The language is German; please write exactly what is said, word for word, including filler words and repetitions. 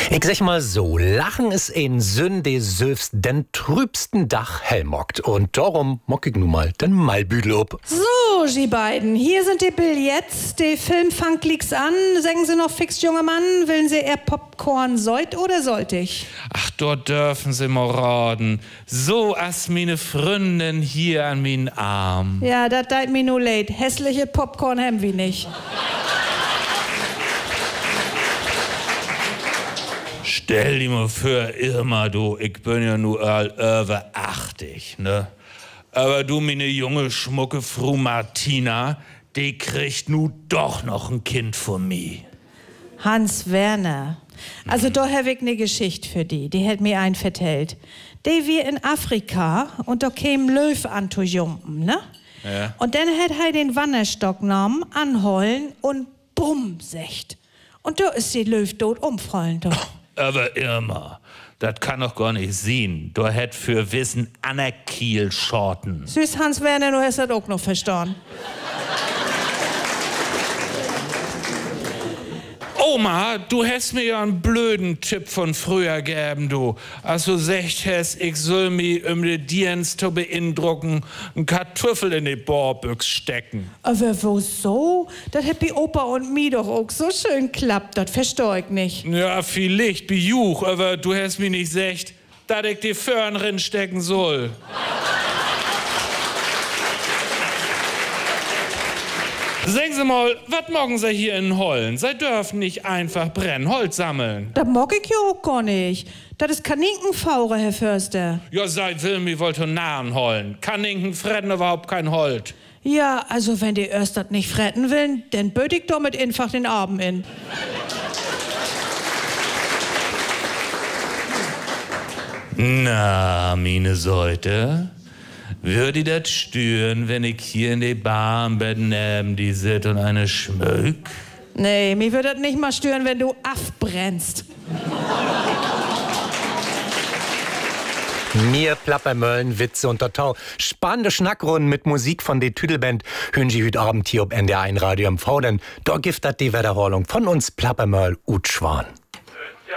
Ich sag mal so, Lachen ist ein Sünn, de söfst den trübsten Dach hell mockt. Und darum mock ich nun mal den Malbüdel ob. So, die beiden, hier sind die Billets. Der Film fangt liegt's an. Sagen Sie noch fix, junger Mann, willen Sie eher Popcorn sollt oder sollt ich? Ach, dort dürfen Sie mal raten. So as meine Freundin hier an meinen Arm. Ja, dat deit mir nur leid. Hässliche Popcorn haben wir nicht. Stell dir mal vor, Irma, du, ich bin ja nur all über achtzig, ne? Aber du, meine junge, schmucke Frau Martina, die kriegt nu doch noch ein Kind von mir. Hans Werner. Also, da hab ich ne Geschichte für die. Die hat mir ein vertellt. Die wir in Afrika und da käm Löw an zu jumpen, ne? Ja. Und dann hat er den Wanderstock genommen, anholen und bumm, secht. Und da ist die Löw tot umfallen, doch. Aber Irma, das kann doch gar nicht sein. Du hätt für Wissen Anna-Kiel Schorten. Süß Hans Werner, du hast das auch noch verstanden. Oma, du hast mir ja einen blöden Tipp von früher gegeben, du. Als du sagt hast, ich soll mir um die Dienst zu beeindrucken, einen Kartoffel in die Bohrbüchs stecken. Aber wieso? Das hat bei Opa und mir doch auch so schön klappt. Das versteh ich nicht. Ja, vielleicht bei Juch, aber du hast mir nicht gesagt, dass ich die Föhren rinstecken soll. Sagen Sie mal, was morgen Sie hier in Hollen? Sie dürfen nicht einfach brennen, Holz sammeln. Das mag ich ja auch gar nicht. Das ist Kaninkenfaure, Herr Förster. Ja, sei will mir wollte Nahen holen. Kaninken fressen überhaupt kein Holz. Ja, also wenn die erst das nicht fretten will, dann böt ich damit einfach den Abend in. Na, meine Seute. Würde das stören, wenn ich hier in die Bar am Bett neben die sit und eine schmück? Nee, mir würde das nicht mal stören, wenn du abbrennst. Mir Plappermöllen, Witze und Totau. Spannende Schnackrunden mit Musik von der Tüdelband hören Sie heute Abend hier auf N D R eins Radio M V, denn da gibt das die Wiederholung von uns Plappermöll und Schwan.